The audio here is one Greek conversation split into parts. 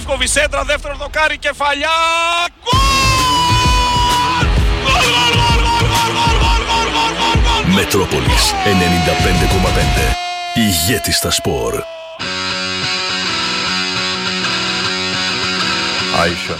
Βάσκοβι σέντρα, δεύτερο δοκάρι, κεφαλιά. Μετρόπολης 95,5. Ηγέτης στα σπορ. Άισα.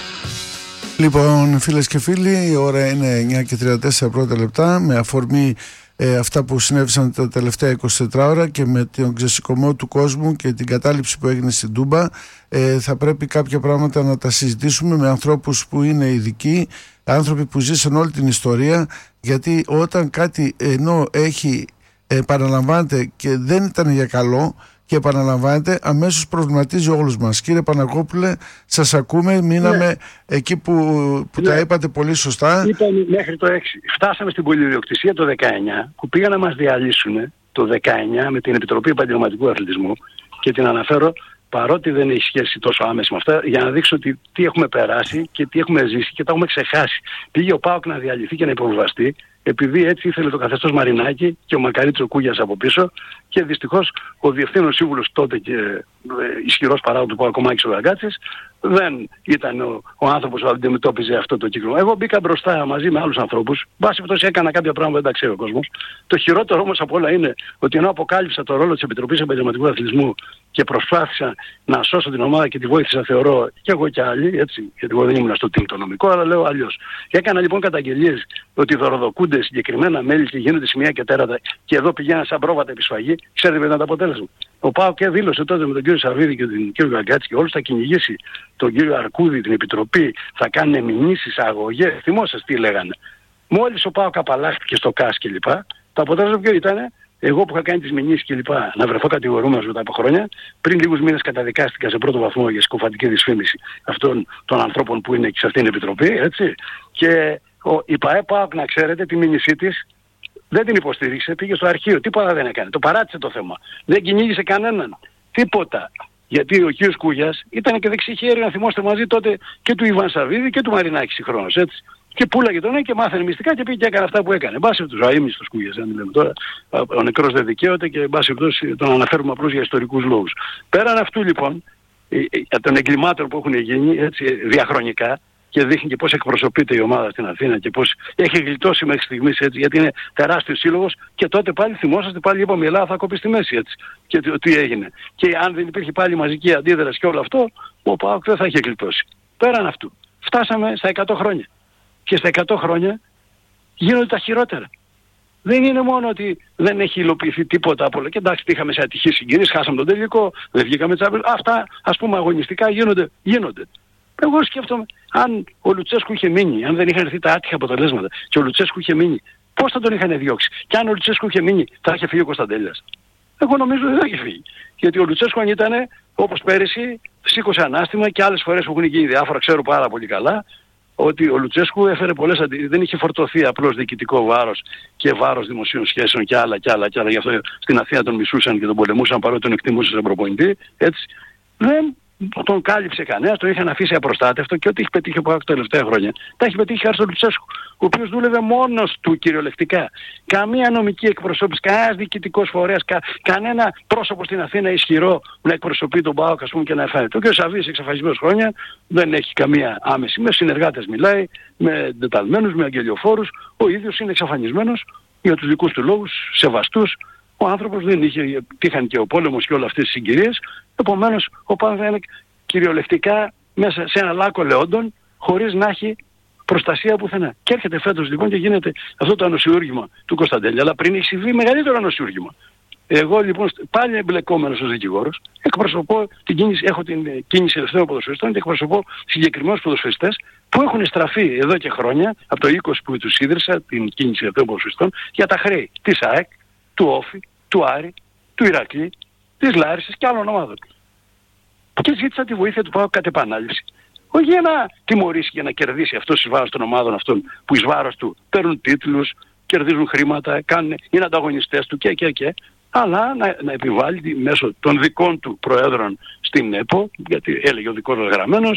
Λοιπόν, φίλες και φίλοι, η ώρα είναι 9:34 πρώτα λεπτά. Με αφορμή αυτά που συνέβησαν τα τελευταία 24 ώρα και με τον ξεσηκωμό του κόσμου και την κατάληψη που έγινε στην Τούμπα, θα πρέπει κάποια πράγματα να τα συζητήσουμε με ανθρώπους που είναι ειδικοί, άνθρωποι που ζήσαν όλη την ιστορία, γιατί όταν κάτι ενώ έχει επαναλαμβάνεται και δεν ήταν για καλό και επαναλαμβάνεται, αμέσως προβληματίζει όλους μας. Κύριε Παναγόπουλε, σας ακούμε, μείναμε εκεί που τα είπατε πολύ σωστά. Ήταν μέχρι το 6. Φτάσαμε στην πολυδιοκτησία το 19, που πήγαν να μας διαλύσουν το 19 με την Επιτροπή Επαγγελματικού Αθλητισμού, και την αναφέρω παρότι δεν έχει σχέση τόσο άμεση με αυτά, για να δείξω τι έχουμε περάσει και τι έχουμε ζήσει και τα έχουμε ξεχάσει. Πήγε ο ΠΑΟΚ να διαλυθεί και να υποβιβαστεί, επειδή έτσι ήθελε το καθεστώς Μαρινάκη και ο Μακαρίτης ο Κούγιας από πίσω, και δυστυχώς ο διευθύνων σύμβουλος τότε και ισχυρός παράγοντας του ΠΑΟΚ, ο Μάκης ο Δαγκάτσης, δεν ήταν ο άνθρωπος που αντιμετώπιζε αυτό το κύκλο. Εγώ μπήκα μπροστά μαζί με άλλους ανθρώπους, βάσει αυτός έκανα κάποια πράγματα που δεν τα ξέρει ο κόσμος. Το χειρότερο όμως από όλα είναι ότι ενώ αποκάλυψα το ρόλο της Επιτροπής Επαγγελματικού Αθλητισμού και προσπάθησα να σώσω την ομάδα και τη βοήθησα, θεωρώ, και εγώ και άλλοι, έτσι, γιατί εγώ δεν ήμουν στο team το νομικό, αλλά λέω αλλιώς. Και έκανα λοιπόν καταγγελίες ότι δωροδοκούνται συγκεκριμένα μέλη και γίνονται σημεία και τέρατα, και εδώ πηγαίναν σαν πρόβατα επισφαγή. Ξέρετε ποιο ήταν το αποτέλεσμα? Ο ΠΑΟΚ και δήλωσε τότε με τον κύριο Σαββίδη και τον κύριο Γαγκάτση και όλους, θα κυνηγήσει τον κύριο Αρκούδη, την Επιτροπή, θα κάνουν μηνύσεις, αγωγές. Θυμόσαστε τι λέγανε? Μόλις ο ΠΑΟΚ απαλλάχθηκε στο ΚΑΣ και λοιπά, το αποτέλεσμα ποιο ήτανε? Εγώ που είχα κάνει τις μηνύσεις και λοιπά, να βρεθώ κατηγορούμενος μετά από χρόνια, πριν λίγους μήνες καταδικάστηκα σε πρώτο βαθμό για συκοφαντική δυσφήμιση αυτών των ανθρώπων που είναι και σε αυτήν την Επιτροπή, έτσι. Και η ΠΑΕ-ΠΑΟΚ, να ξέρετε, τη μήνυσή της δεν την υποστήριξε, πήγε στο αρχείο, τίποτα δεν έκανε, το παράτησε το θέμα. Δεν κυνήγησε κανέναν, τίποτα. Γιατί ο κύριος Κούγιας ήταν και δεξί χέρι, να θυμόστε, μαζί τότε και του Ιβάν Σαββίδη και του Μαρινάκη συγχρόνως, έτσι. Και πούλαγε τον ένα και μάθαινε μυστικά και πήγε και έκανε αυτά που έκανε. Μπάσε τους αείμνηστος Κούγιας, αν λέμε τώρα. Ο νεκρός δεν δικαίωται και μπάσε τον αναφέρουμε απλώς για ιστορικούς λόγους. Πέραν αυτού λοιπόν, των εγκλημάτων που έχουν γίνει, έτσι, διαχρονικά, και δείχνει και πώς εκπροσωπείται η ομάδα στην Αθήνα και πώς έχει γλιτώσει μέχρι στιγμής, έτσι, γιατί είναι τεράστιος σύλλογος, και τότε πάλι θυμόσαστε, πάλι είπαμε η Ελλάδα θα κόψει στη μέση, έτσι, και τι έγινε. Και αν δεν υπήρχε πάλι μαζική αντίδραση και όλο αυτό, ο ΠΑΟΚ δεν θα είχε γλιτώσει. Πέραν αυτού, φτάσαμε στα 100 χρόνια. Και στα 100 χρόνια γίνονται τα χειρότερα. Δεν είναι μόνο ότι δεν έχει υλοποιηθεί τίποτα από όλα. Και εντάξει, είχαμε σε ατυχείς συγκυρίες, χάσαμε τον τελικό, δεν βγήκαμε τσάπελ. Αυτά, ας πούμε, αγωνιστικά γίνονται. Εγώ σκέφτομαι, αν ο Λουτσέσκου είχε μείνει, αν δεν είχαν έρθει τα άτυχα αποτελέσματα και ο Λουτσέσκου είχε μείνει, πώς θα τον είχαν διώξει? Και αν ο Λουτσέσκου είχε μείνει, θα είχε φύγει ο Κωνσταντέλιας? Εγώ νομίζω δεν θα είχε φύγει. Γιατί ο Λουτσέσκου, αν ήταν όπως πέρυσι, σήκωσε ανάστημα, και άλλες φορές που έχουν γίνει διάφορα, ξέρω πάρα πολύ καλά, ότι ο Λουτσέσκου έφερε πολλές δεν είχε φορτωθεί απλώς διοικητικό βάρος και βάρος δημοσίων σχέσεων και άλλα. Γι' αυτό στην Αθήνα τον μισούσαν και τον πολεμούσαν, παρότι τον εκτιμούσαν σαν προπονητή. Έτσι. Δεν τον κάλυψε κανένας, τον είχαν αφήσει απροστάτευτο, και ό,τι έχει πετύχει ο ΠΑΟΚ τα τελευταία χρόνια, τα έχει πετύχει χάρη στον Λουτσέσκου, ο οποίος δούλευε μόνος του κυριολεκτικά. Καμία νομική εκπροσώπηση, κανένας διοικητικός φορέας, κανένα πρόσωπο στην Αθήνα ισχυρό να εκπροσωπεί τον ΠΑΟΚ, ας πούμε, και να εφάνεται. Ο κ. Σαββίδης, εξαφανισμένος χρόνια, δεν έχει καμία άμεση. Με συνεργάτες μιλάει, με εντεταλμένους, με αγγελιοφόρους. Ο ίδιος είναι εξαφανισμένος για τους δικούς του λόγους, σεβαστούς. Ο άνθρωπος δεν είχε, τύχαν και ο πόλεμος και όλες αυτές τις συγκυρίες. Επομένως, ο ΠΑΟΚ είναι κυριολεκτικά μέσα σε ένα λάκκο λεόντων, χωρίς να έχει προστασία πουθενά. Και έρχεται φέτος λοιπόν και γίνεται αυτό το ανοσιούργημα του Κωνσταντέλια. Αλλά πριν έχει συμβεί μεγαλύτερο ανοσιούργημα. Εγώ λοιπόν πάλι εμπλεκόμενος ως δικηγόρος, εκπροσωπώ την κίνηση, έχω την κίνηση ελευθέρων ποδοσφαιριστών και εκπροσωπώ συγκεκριμένους ποδοσφαιριστές που έχουν στραφεί εδώ και χρόνια, από το 20 που τους ίδρυσα, την κίνηση ελευθέρων ποδοσφαιριστών, για τα χρέη της ΑΕΚ, του Όφη, του Άρη, του Ηρακλή, της Λάρισας και άλλων ομάδων. Και ζήτησα τη βοήθεια του ΠΑΟΚ κατ' επανάληψη. Όχι για να τιμωρήσει και να κερδίσει αυτός εις βάρος των ομάδων αυτών που εις βάρος του παίρνουν τίτλους, κερδίζουν χρήματα, είναι ανταγωνιστές του και. Αλλά να επιβάλλει μέσω των δικών του προέδρων στην ΕΠΟ, γιατί έλεγε ο δικός μας γραμμένος,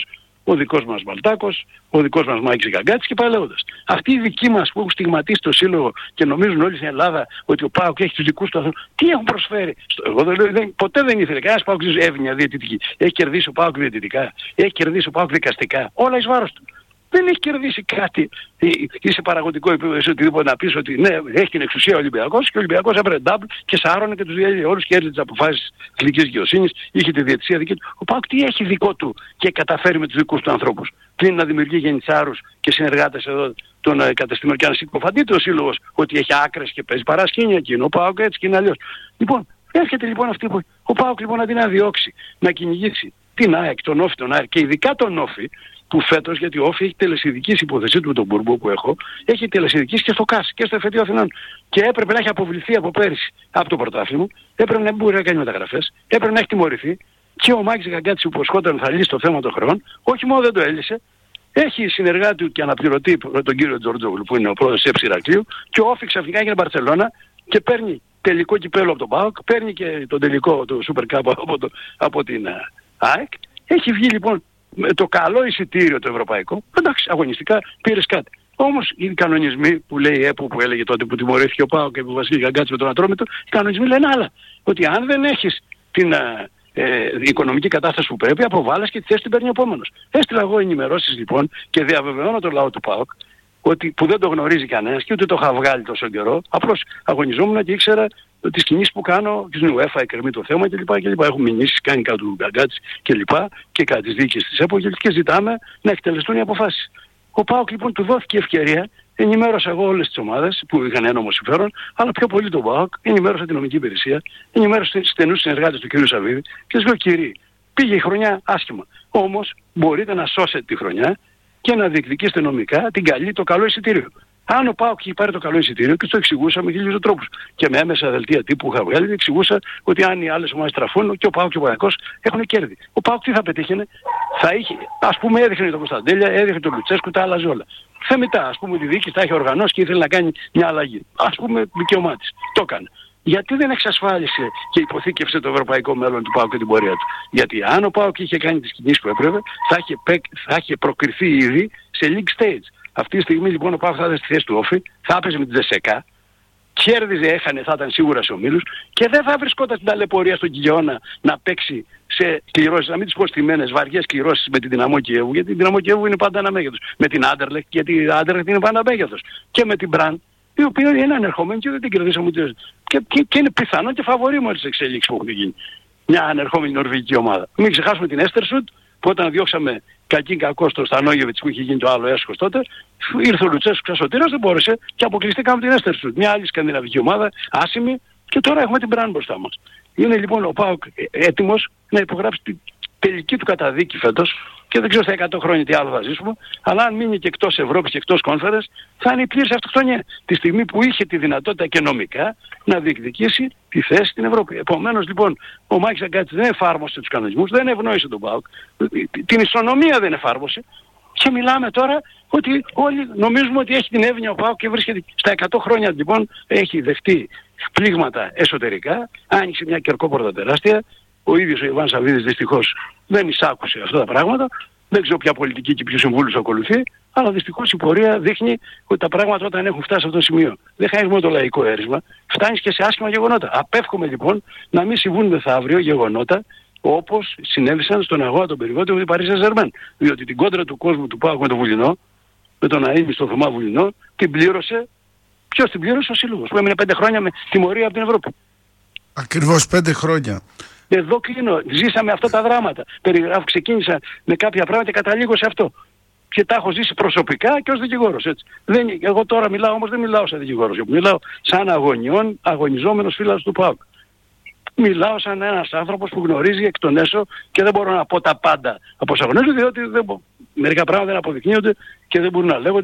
ο δικός μας Μπαλτάκος, ο δικός μας Μάκης Γκαγκάτης και πάει λέγοντας. Αυτοί οι δικοί μας που έχουν στιγματίσει το σύλλογο και νομίζουν όλοι στην Ελλάδα ότι ο ΠΑΟΚ έχει τους δικούς του ανθρώπους, τι έχουν προσφέρει? Εγώ δεν λέω, ποτέ δεν ήθελε κανένας ΠΑΟΚ έβγαινε διαιτητική. Έχει κερδίσει ο ΠΑΟΚ διαιτητικά, έχει κερδίσει ο ΠΑΟΚ δικαστικά, όλα εις βάρος του. Δεν έχει κερδίσει κάτι ή σε παραγωγικό επίπεδο ή οτιδήποτε να πεις ότι ναι, έχει την εξουσία ο Ολυμπιακός και ο Ολυμπιακός έπαιρνε double και σάρωνε και τους διέλυε όλους και έριζε τις αποφάσεις εθνικής δικαιοσύνης, είχε τη διαιτησία δική του. Ο ΠΑΟΚ τι έχει δικό του και καταφέρει με τους δικούς του ανθρώπους? Πλην να δημιουργεί γενιτσάρους και συνεργάτες εδώ των κατεστημένων και να συκοφαντείται ο σύλλογος ότι έχει άκρες και παίζει παρασκήνια και είναι ο ΠΑΟΚ έτσι και είναι αλλιώς. Λοιπόν, έρχεται λοιπόν αυτή που ο ΠΑΟΚ λοιπόν αντί να διώξει, να κυνηγήσει την ΑΕΚ, τον Όφη, τον ΑΕΚ και ειδικά τον Όφη, που φέτος, γιατί ο Όφη έχει τελεσιδικής υπόθεση του με τον Μπουρμπό που έχω, έχει τελεσιδικής και στο ΚΑΣ και στο Εφετείο Αθηνών. Και έπρεπε να έχει αποβληθεί από πέρυσι από το πρωτάθλημα, έπρεπε να μην μπορεί να κάνει μεταγραφές, έπρεπε να έχει τιμωρηθεί. Και ο Μάκης Γκαγκάτης που υποσχόταν θα λύσει το θέμα των χρεών, όχι μόνο δεν το έλυσε, έχει συνεργάτη και αναπληρωτή τον κύριο Τζορτζόγλου που είναι ο πρόεδρος της Ηρακλείου και ο Όφη ξαφνικά έγινε Μπαρσελόνα και παίρνει τελικό κυπέλλο από τον ΠΑΟΚ, παίρνει και τον τελικό του Super Cup από την ΑΕΚ. Έχει βγει λοιπόν με το καλό εισιτήριο το ευρωπαϊκό, εντάξει, αγωνιστικά πήρες κάτι. Όμως οι κανονισμοί που λέει η ΕΠΟ που έλεγε τότε που τιμωρήθηκε ο ΠΑΟΚ και που Βασίλη Γκαγκάτης με τον Ατρόμητο, οι κανονισμοί λένε άλλα. Ότι αν δεν έχεις την οικονομική κατάσταση που πρέπει, αποβάλλεις και τη θέση την παίρνει ο επόμενος. Έστειλα εγώ ενημερώσεις λοιπόν και διαβεβαιώνω τον λαό του ΠΑΟΚ ότι που δεν το γνωρίζει κανένας και ούτε το είχα βγάλει τόσο καιρό. Απλώς αγωνιζόμουν και ήξερα τις κινήσεις που κάνω και στην UEFA εκκρεμεί το θέμα κλπ. Έχουν μηνύσεις, κάνει κάτω του Γκαγκάτης κλπ. Και κατά τις δίκες της ΕΠΟ και ζητάμε να εκτελεστούν οι αποφάσεις. Ο ΠΑΟΚ λοιπόν του δόθηκε ευκαιρία, ενημέρωσα εγώ όλες τις ομάδες που είχαν ένομο συμφέρον, αλλά πιο πολύ τον ΠΑΟΚ, ενημέρωσα την νομική υπηρεσία, ενημέρωσα τους στενούς συνεργάτες του κ. Σαββίδη και τους λέω κύριοι, πήγε η χρονιά άσχημα. Όμως μπορείτε να σώσετε τη χρονιά και να διεκδικήσετε νομικά το καλό εισιτήριο. Αν ο ΠΑΟΚ είχε πάρει το καλό εισιτήριο και το εξηγούσα με χίλιους τρόπους. Και με έμεσα δελτία τύπου που είχα βγάλει, εξηγούσα ότι αν οι άλλες ομάδες τραφούν και ο ΠΑΟΚ και ο Παναθηναϊκός έχουν κέρδη. Ο ΠΑΟΚ τι θα πετύχαινε? Θα είχε, ας πούμε, έδειχνε τον Κωνσταντέλια, έδειχνε τον Λουτσέσκου, τα άλλαζε όλα. Θεμητά, ας πούμε, ότι η διοίκηση τα είχε οργανώσει και ήθελε να κάνει μια αλλαγή. Ας πούμε, δικαίωμά της. Το έκανε. Γιατί δεν εξασφάλισε και υποθήκευσε το ευρωπαϊκό μέλλον του ΠΑΟΚ και την πορεία του? Γιατί αν ο ΠΑΟΚ είχε κάνει τις κινήσεις που έπρεπε, θα είχε προκριθεί ήδη σε league stage. Αυτή τη στιγμή λοιπόν ο ΠΑΟΚ θα ήταν στη θέση του Όφη, θα έπαιζε με την Τζεσεκά, κέρδιζε, έχανε, θα ήταν σίγουρα σε ομίλους και δεν θα βρισκόταν στην ταλαιπωρία στον Κιλιώνα να παίξει σε κληρώσεις, να μην τις πω στημένες, βαριές κληρώσεις με την Δυναμό Κιέβου, γιατί η Δυναμό Κιέβου είναι πάντα ένα μέγεθος. Με την Άντερλεχτ, γιατί η Άντερλεχτ είναι πάντα μέγεθος. Και με την Μπραν, η οποία είναι ανερχόμενη και δεν την κερδίσαμε ούτε. Και είναι πιθανό και φαβορί με τις εξελίξεις που έχουν γίνει. Μια ανερχόμενη νορβηγική ομάδα. Μην ξεχάσουμε την Έστερσουτ, που όταν διώξαμε κακή κακό στο Στανόγεβιτς που είχε γίνει το άλλο έσχος τότε, ήρθε ο Λουτσέσκου ξασωτήρας, δεν μπόρεσε και αποκλειστήκαμε την Έστερσουτ. Μια άλλη σκανδιναβική ομάδα, άσημη, και τώρα έχουμε την Μπραν μπροστά μας. Είναι λοιπόν ο ΠΑΟΚ έτοιμος να υπογράψει την τελική του καταδίκη φέτος και δεν ξέρω στα 100 χρόνια τι άλλο θα ζήσουμε, αλλά αν μείνει και εκτός Ευρώπης και εκτός Conference θα είναι η πλήρης αυτοκτονία. Τη στιγμή που είχε τη δυνατότητα και νομικά να διεκδικήσει τη θέση στην Ευρώπη. Επομένως λοιπόν ο Μάκης Γκαγκάτης δεν εφάρμοσε τους κανονισμούς, δεν ευνόησε τον ΠΑΟΚ, την ισονομία δεν εφάρμοσε και μιλάμε τώρα ότι όλοι νομίζουμε ότι έχει την εύνοια ο ΠΑΟΚ και βρίσκεται στα 100 χρόνια λοιπόν έχει δεχτεί πλήγματα εσωτερικά, άνοιξε μια κερκόπορτα τεράστια. Ο ίδιος ο Ιβάν Σαββίδης δυστυχώς δεν εισάκουσε αυτά τα πράγματα. Δεν ξέρω ποια πολιτική και ποιους συμβούλους ακολουθεί, αλλά δυστυχώς η πορεία δείχνει ότι τα πράγματα όταν έχουν φτάσει σε αυτό το σημείο δεν χάνεις μόνο το λαϊκό έρισμα, φτάνεις και σε άσχημα γεγονότα. Απέφχομαι λοιπόν να μην συμβούν μεθαύριο γεγονότα όπως συνέβησαν στον αγώνα των περιβόντων με την Paris Saint-Germain. Διότι την κόντρα του κόσμου του ΠΑΟΚ με τον Βουλινό, με τον Αΐμι στο Θωμά Βουλινό, την πλήρωσε. Ποιος την πλήρωσε? Ο Σύλλογος που έμεινε 5 χρόνια με τιμωρία από την Ευρώπη. Ακριβώς 5 χρόνια. Εδώ κλείνω. Ζήσαμε αυτά τα δράματα. Περιγράφω, ξεκίνησα με κάποια πράγματα και καταλήγω σε αυτό. Και τα έχω ζήσει προσωπικά και ως δικηγόρος. Έτσι. Εγώ τώρα μιλάω, όμως δεν μιλάω σαν δικηγόρος. Μιλάω σαν αγωνιζόμενος φίλος του ΠΑΟΚ. Μιλάω σαν ένας άνθρωπος που γνωρίζει εκ των έσω και δεν μπορώ να πω τα πάντα από όσα γνωρίζω, διότι μερικά πράγματα δεν αποδεικνύονται και δεν μπορούν να λέγονται.